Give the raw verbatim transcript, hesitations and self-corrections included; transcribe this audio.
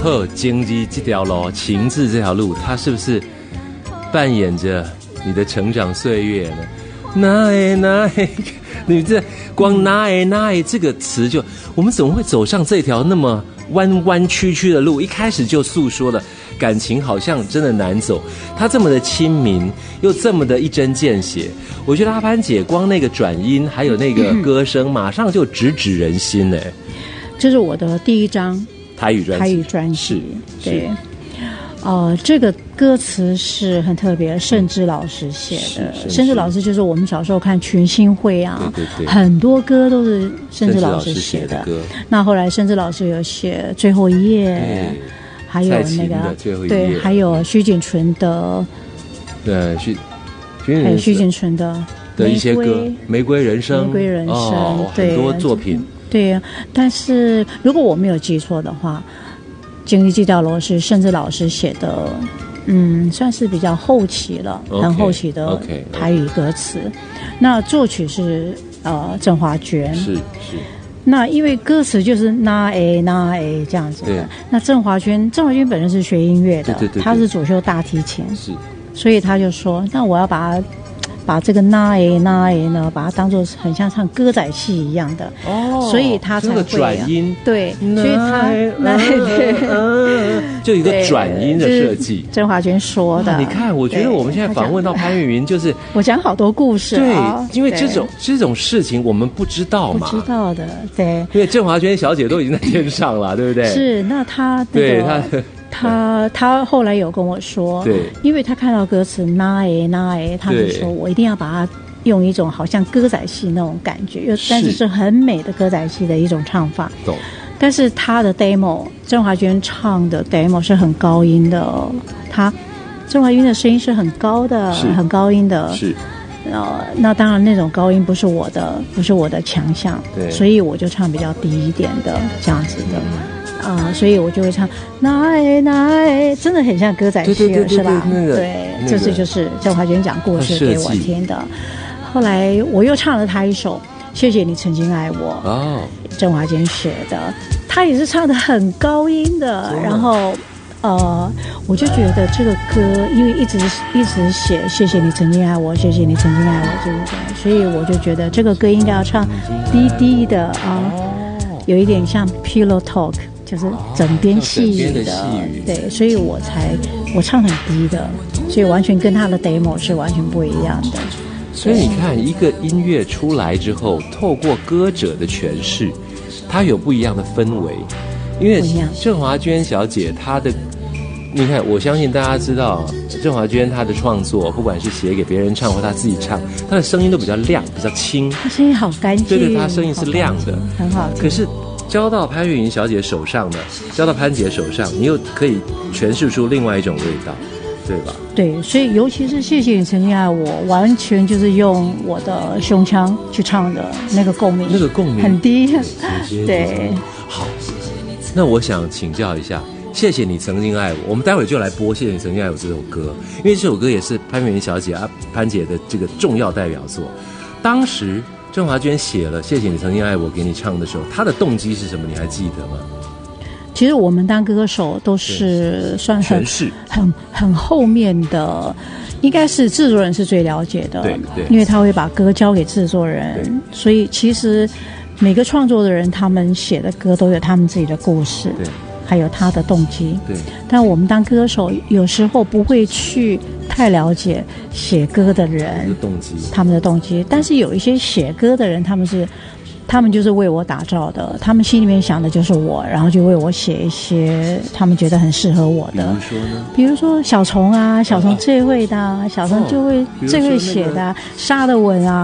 后经济这条路，情志这条路，它是不是扮演着你的成长岁月呢？那哎那哎，你这光那哎那哎这个词就，我们怎么会走上这条那么弯弯曲曲的路？一开始就诉说了感情好像真的难走，他这么的亲民，又这么的一针见血。我觉得阿潘姐光那个转音，还有那个歌声，马上就直指人心嘞。 这是我的第一张台语专辑， 台语专辑， 是对。呃，这个歌词是很特别，盛之老师写的。盛之老师就是我们小时候看群星会啊， 对对对， 很多歌都是盛之老师写的。 歌那后来盛之老师有写《最后一页》，还有那个对，还有徐锦纯的， 对徐， 还有徐锦纯的的一些歌，《玫瑰人生》，《 玫瑰人生》 哦， 对， 很多作品。 对，但是如果我没有记错的话。经济这条路是盛之老师写的，嗯，算是比较后期了， okay, 很后期的台语歌词。Okay, okay. 那作曲是呃郑华娟， 是是。 那因为歌词就是那 a 那 a 这样子的。那郑华娟，郑华娟本身是学音乐的， 对对 对, 对， 她是主修大提琴， 是， 所以她就说，那我要把它。把这个那 a 那 a 呢，把它当作很像唱歌仔戏一样的，哦，所以他才会、啊、 这个转音， 对，所以他那对， 就一个转音的设计。 就是、郑华娟说的， 你看，我觉得我们现在访问到潘越云，就是我讲好多故事、哦， 对，因为这种这种事情我们不知道嘛， 不知道的，对， 因为郑华娟小姐都已经在天上了，对不对？ 是，那她、那个、 对她。 他他后来有跟我说， 对，因为他看到歌词那诶那诶，他就说我一定要把它用一种好像歌仔戏那种感觉，但是是很美的歌仔戏的一种唱法。 懂。 但是他的 demo， 郑华娟唱的 demo 是很高音的，他郑华娟的声音是很高的，很高音的。 是。 呃，那当然那种高音不是我的，不是我的强项， 对， 所以我就唱比较低一点的这样子的。啊、呃，所以我就会唱那那，真的很像歌仔戏了， 对对对对是吧？ 那个、 对， 那个、 这次就是郑华娟讲故事给我听的。后来我又唱了他一首《谢谢你曾经爱我》， 哦， 郑华娟写的，他也是唱的很高音的。然后呃，我就觉得这个歌，因为一直一直写“谢谢你曾经爱我，谢谢你曾经爱我”这个，所以我就觉得这个歌应该要唱低低的啊、呃，有一点像 pillow talk。就是枕边细语的， 哦、 对，所以我才我唱很低的，所以完全跟他的 demo 是完全不一样的。 所以你看，一个音乐出来之后，透过歌者的诠释，它有不一样的氛围。因为郑华娟小姐她的，你看，我相信大家知道郑华娟她的创作，不管是写给别人唱或她自己唱，她的声音都比较亮，比较轻。 她声音好干净， 对对，她声音是亮的， 很好听。 可是交到潘越云小姐手上的，交到潘姐手上，你又可以诠释出另外一种味道，对吧？ 对，所以尤其是谢谢你曾经爱我，完全就是用我的胸腔去唱的，那个共鸣， 那个共鸣很低。对， 好，那我想请教一下，谢谢你曾经爱我，我们待会就来播《谢谢你曾经爱我》这首歌，因为这首歌也是潘越云小姐啊潘姐的这个重要代表作，当时。郑华娟写了《谢谢你曾经爱我》给你唱的时候，她的动机是什么？你还记得吗？ 其实我们当歌手都是算很很很后面的，应该是制作人是最了解的， 对对， 因为他会把歌交给制作人，所以其实每个创作的人，他们写的歌都有他们自己的故事， 对， 还有他的动机， 对。 但我们当歌手有时候不会去太了解写歌的人的动机， 他们的动机，但是有一些写歌的人，他们是，他们就是为我打造的，他们心里面想的就是我，然后就为我写一些他们觉得很适合我的。 比如说呢？ 比如说小虫啊，小虫最会的、啊，小虫就会、哦、最会写的、啊，沙的吻啊。